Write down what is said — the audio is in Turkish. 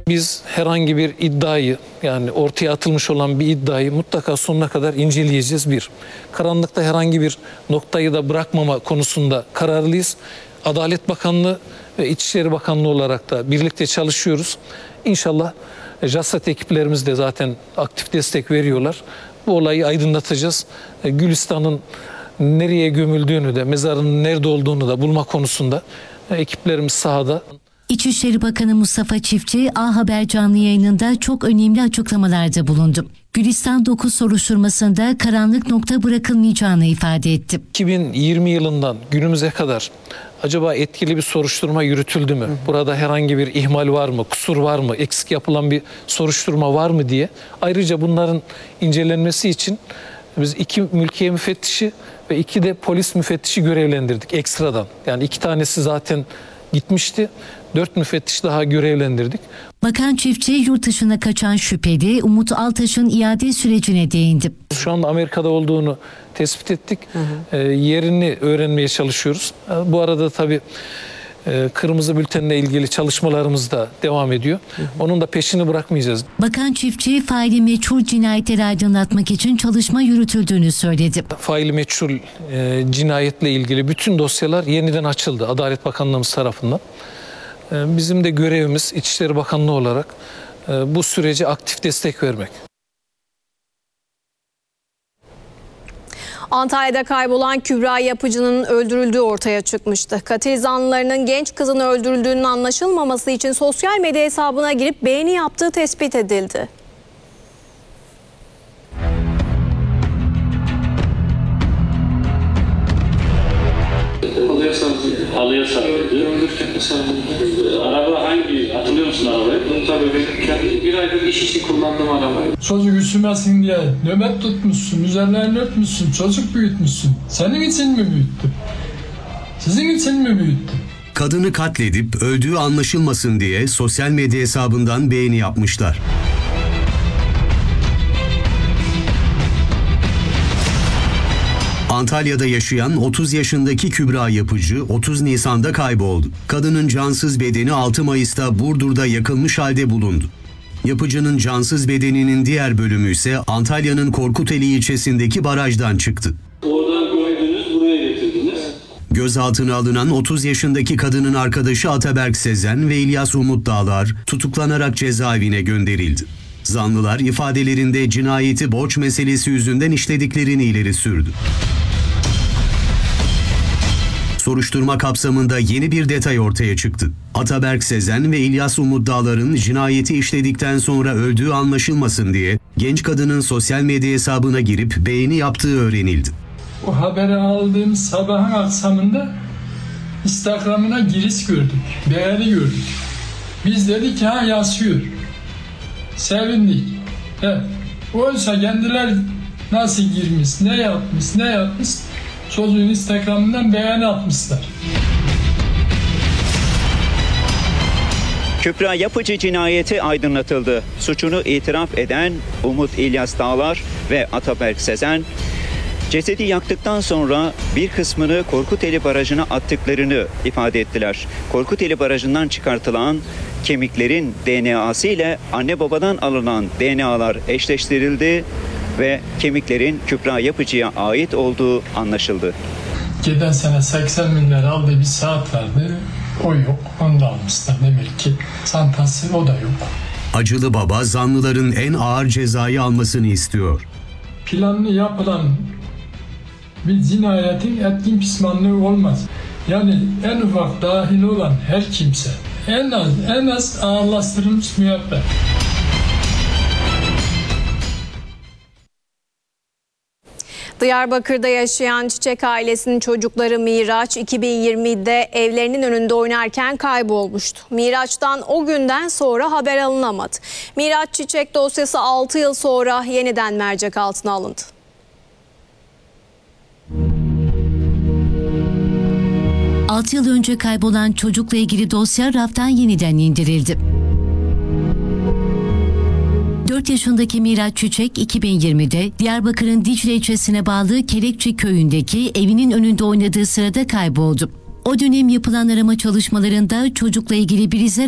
Biz herhangi bir iddiayı, yani ortaya atılmış olan bir iddiayı mutlaka sonuna kadar inceleyeceğiz. Bir, karanlıkta herhangi bir noktayı da bırakmama konusunda kararlıyız. Adalet Bakanlığı ve İçişleri Bakanlığı olarak da birlikte çalışıyoruz. İnşallah JASAT ekiplerimiz de zaten aktif destek veriyorlar. Bu olayı aydınlatacağız. Gülistan'ın nereye gömüldüğünü de, mezarının nerede olduğunu da bulma konusunda ekiplerimiz sahada. İçişleri Bakanı Mustafa Çiftçi, A Haber canlı yayınında çok önemli açıklamalarda bulundu. Gülistan 9 soruşturmasında karanlık nokta bırakılmayacağını ifade etti. 2020 yılından günümüze kadar acaba etkili bir soruşturma yürütüldü mü? Burada herhangi bir ihmal var mı, kusur var mı, eksik yapılan bir soruşturma var mı diye. Ayrıca bunların incelenmesi için biz 2 mülkiye müfettişi ve 2 de polis müfettişi görevlendirdik ekstradan. Yani 2 tanesi zaten gitmişti. 4 müfettiş daha görevlendirdik. Bakan Çiftçi yurt dışına kaçan şüpheli Umut Altaş'ın iade sürecine değindi. Şu anda Amerika'da olduğunu tespit ettik. Yerini öğrenmeye çalışıyoruz. Bu arada tabii kırmızı bültenle ilgili çalışmalarımız da devam ediyor. Onun da peşini bırakmayacağız. Bakan Çiftçi, faili meçhul cinayetleri aydınlatmak için çalışma yürütüldüğünü söyledi. Faili meçhul cinayetle ilgili bütün dosyalar yeniden açıldı Adalet Bakanlığımız tarafından. Bizim de görevimiz İçişleri Bakanlığı olarak bu sürece aktif destek vermek. Antalya'da kaybolan Kübra Yapıcı'nın öldürüldüğü ortaya çıkmıştı. Katil zanlılarının genç kızını öldürüldüğünün anlaşılmaması için sosyal medya hesabına girip beğeni yaptığı tespit edildi. Halıya sarıldı. Araba hangi? Hatırlıyor musun arabayı? Tabii benim kendi bir aydır iş için kullandığım arabayı. Çocuk üşümesin diye nöbet tutmuşsun, üzerlerini örtmüşsün, çocuk büyütmüşsün. Senin için mi büyüttüm? Sizin için mi büyüttüm? Kadını katledip öldüğü anlaşılmasın diye sosyal medya hesabından beğeni yapmışlar. Antalya'da yaşayan 30 yaşındaki Kübra Yapıcı 30 Nisan'da kayboldu. Kadının cansız bedeni 6 Mayıs'ta Burdur'da yakılmış halde bulundu. Yapıcı'nın cansız bedeninin diğer bölümü ise Antalya'nın Korkuteli ilçesindeki barajdan çıktı. Oradan gördünüz, buraya getirdiniz. Gözaltına alınan 30 yaşındaki kadının arkadaşı Ataberk Sezen ve İlyas Umut Dağlar tutuklanarak cezaevine gönderildi. Zanlılar ifadelerinde cinayeti borç meselesi yüzünden işlediklerini ileri sürdü. Soruşturma kapsamında yeni bir detay ortaya çıktı. Ataberk Sezen ve İlyas Umut Dağlar'ın cinayeti işledikten sonra öldüğü anlaşılmasın diye genç kadının sosyal medya hesabına girip beğeni yaptığı öğrenildi. O haberi aldığım sabahın akşamında Instagram'ına giriş gördük, beğeni gördük. Biz dedik ha yazıyor. Sevindik. Evet. Oysa kendiler nasıl girmiş, ne yapmış, çocuğun Instagram'ından beğeni atmışlar. Kübra Yapıcı cinayeti aydınlatıldı. Suçunu itiraf eden Umut İlyas Dağlar ve Ataberk Sezen, cesedi yaktıktan sonra bir kısmını Korkuteli Barajı'na attıklarını ifade ettiler. Korkuteli Barajı'ndan çıkartılan kemiklerin DNA'sı ile anne babadan alınan DNA'lar eşleştirildi ve kemiklerin Kübra Yapıcı'ya ait olduğu anlaşıldı. Geçen sene 80 milyar aldığı bir saat vardı. O yok. Onu da almışlar demek ki. Çantası o da yok. Acılı baba zanlıların en ağır cezayı almasını istiyor. Planlı yapılan bir cinayetin etkin pişmanlığı olmaz. Yani en ufak dahil olan her kimse en az ağırlaştırılmış müebbet. Diyarbakır'da yaşayan Çiçek ailesinin çocukları Miraç 2020'de evlerinin önünde oynarken kaybolmuştu. Miraç'tan o günden sonra haber alınamadı. Miraç Çiçek dosyası 6 yıl sonra yeniden mercek altına alındı. Altı yıl önce kaybolan çocukla ilgili dosya raftan yeniden indirildi. 4 yaşındaki Miraç Çiçek 2020'de Diyarbakır'ın Dicle ilçesine bağlı Kelekçi köyündeki evinin önünde oynadığı sırada kayboldu. O dönem yapılan arama çalışmalarında çocukla ilgili bir iz